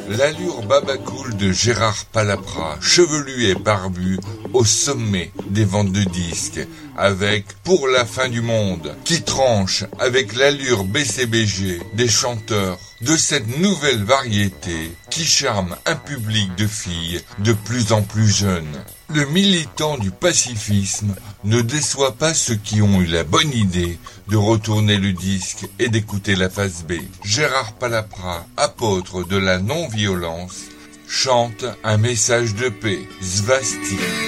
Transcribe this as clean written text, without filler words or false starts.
L'allure babacool de Gérard Palapra, chevelu et barbu, au sommet des ventes de disques, avec Pour la fin du monde, qui tranche avec l'allure BCBG des chanteurs de cette nouvelle variété qui charme un public de filles de plus en plus jeunes. Le militant du pacifisme ne déçoit pas ceux qui ont eu la bonne idée de retourner le disque et d'écouter la face B. Gérard Palapra, apôtre de la non-violence, chante un message de paix, svastique.